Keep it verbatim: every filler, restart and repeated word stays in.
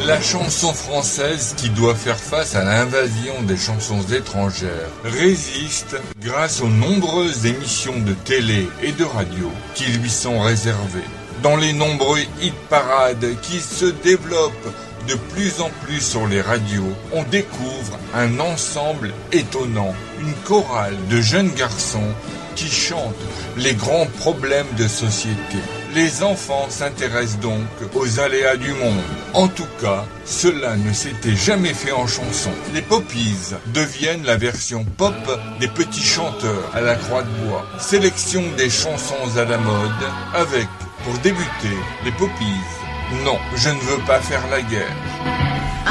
La chanson française, qui doit faire face à l'invasion des chansons étrangères, résiste grâce aux nombreuses émissions de télé et de radio qui lui sont réservées. Dans les nombreux hit-parades qui se développent de plus en plus sur les radios, on découvre un ensemble étonnant, une chorale de jeunes garçons qui chantent les grands problèmes de société. Les enfants s'intéressent donc aux aléas du monde. En tout cas, cela ne s'était jamais fait en chanson. Les Poppies deviennent la version pop des petits chanteurs à la croix de bois. Sélection des chansons à la mode avec, pour débuter, les Poppies. Non, je ne veux pas faire la guerre.